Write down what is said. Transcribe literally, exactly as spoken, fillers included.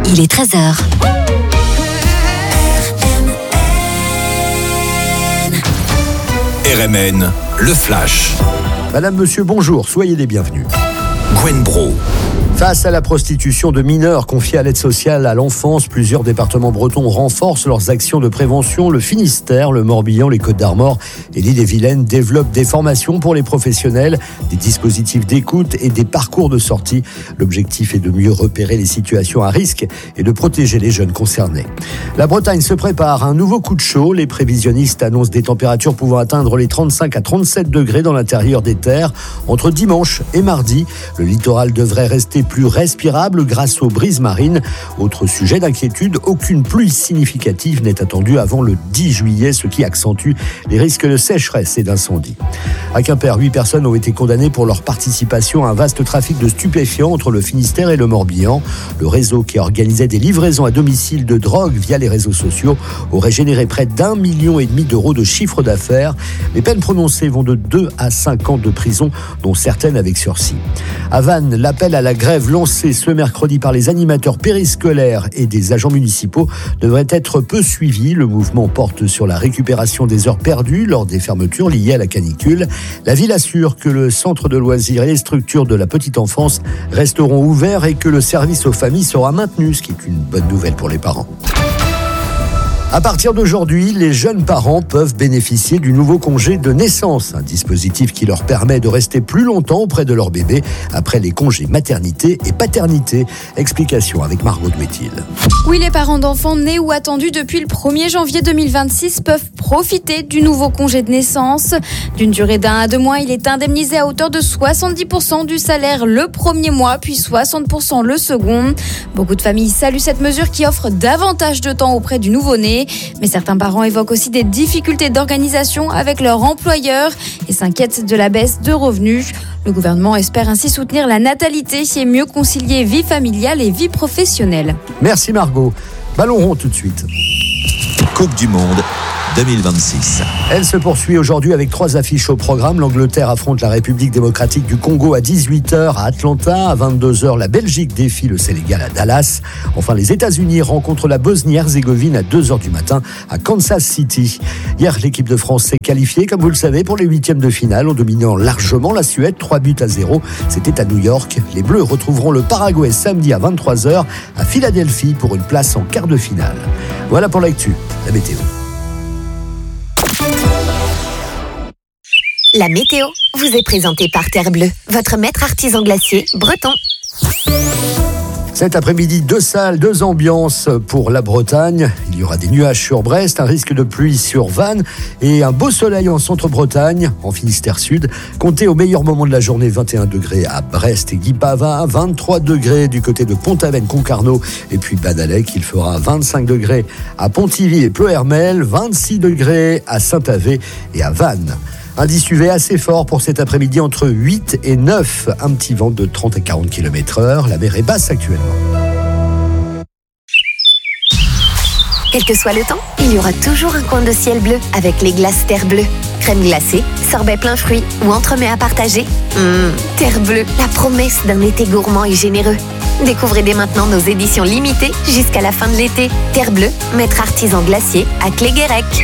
il est treize heures. R M N, le flash. Madame, monsieur, bonjour, soyez les bienvenus. Gwen Bro. Face à la prostitution de mineurs confiés à l'aide sociale à l'enfance, plusieurs départements bretons renforcent leurs actions de prévention. Le Finistère, le Morbihan, les Côtes-d'Armor et l'Ille-et-Vilaine développent des formations pour les professionnels, des dispositifs d'écoute et des parcours de sortie. L'objectif est de mieux repérer les situations à risque et de protéger les jeunes concernés. La Bretagne se prépare à un nouveau coup de chaud. Les prévisionnistes annoncent des températures pouvant atteindre les trente-cinq à trente-sept degrés dans l'intérieur des terres entre dimanche et mardi. Le littoral devrait rester plus respirable grâce aux brises marines. Autre sujet d'inquiétude, aucune pluie significative n'est attendue avant le dix juillet, ce qui accentue les risques de sécheresse et d'incendie. À Quimper, huit personnes ont été condamnées pour leur participation à un vaste trafic de stupéfiants entre le Finistère et le Morbihan. Le réseau qui organisait des livraisons à domicile de drogue via les réseaux sociaux aurait généré près d'un million et demi d'euros de chiffre d'affaires. Les peines prononcées vont de deux à cinq ans de prison, dont certaines avec sursis. À Vannes, l'appel à la grève lancé ce mercredi par les animateurs périscolaires et des agents municipaux devrait être peu suivi. Le mouvement porte sur la récupération des heures perdues lors des fermetures liées à la canicule. La ville assure que le centre de loisirs et les structures de la petite enfance resteront ouverts et que le service aux familles sera maintenu, ce qui est une bonne nouvelle pour les parents. À partir d'aujourd'hui, les jeunes parents peuvent bénéficier du nouveau congé de naissance, un dispositif qui leur permet de rester plus longtemps auprès de leur bébé après les congés maternité et paternité. Explication avec Margot de Métil. Oui, les parents d'enfants nés ou attendus depuis le premier janvier deux mille vingt-six peuvent profiter du nouveau congé de naissance. D'une durée d'un à deux mois, il est indemnisé à hauteur de soixante-dix pour cent du salaire le premier mois, puis soixante pour cent le second. Beaucoup de familles saluent cette mesure qui offre davantage de temps auprès du nouveau-né. Mais certains parents évoquent aussi des difficultés d'organisation avec leur employeur et s'inquiètent de la baisse de revenus. Le gouvernement espère ainsi soutenir la natalité et mieux concilier vie familiale et vie professionnelle. Merci Margot. Ballon rond tout de suite. Coupe du Monde deux mille vingt-six. Elle se poursuit aujourd'hui avec trois affiches au programme. L'Angleterre affronte la République démocratique du Congo à dix-huit heures à Atlanta. À vingt-deux heures, la Belgique défie le Sénégal à Dallas. Enfin, les États-Unis rencontrent la Bosnie-Herzégovine à deux heures du matin à Kansas City. Hier, l'équipe de France s'est qualifiée, comme vous le savez, pour les huitièmes de finale en dominant largement la Suède, trois buts à zéro. C'était à New York. Les Bleus retrouveront le Paraguay samedi à vingt-trois heures à Philadelphie pour une place en quart de finale. Voilà pour l'actu. La météo. La météo vous est présentée par Terre Bleue, votre maître artisan glacier breton. Cet après-midi, deux salles, deux ambiances pour la Bretagne. Il y aura des nuages sur Brest, un risque de pluie sur Vannes et un beau soleil en centre-Bretagne, en Finistère Sud. Comptez au meilleur moment de la journée, vingt et un degrés à Brest et Guipavas, vingt-trois degrés du côté de Pont-Aven, Concarneau et puis Badalec. Il fera vingt-cinq degrés à Pontivy et Pleuhermel, vingt-six degrés à Saint-Avé et à Vannes. Indice U V assez fort pour cet après-midi entre huit et neuf. Un petit vent de trente à quarante kilomètres heure. La mer est basse actuellement. Quel que soit le temps, il y aura toujours un coin de ciel bleu avec les glaces Terre Bleue. Crème glacée, sorbet plein fruits ou entremets à partager. Mmh, Terre Bleue, la promesse d'un été gourmand et généreux. Découvrez dès maintenant nos éditions limitées jusqu'à la fin de l'été. Terre Bleue, maître artisan glacier à Cléguérec.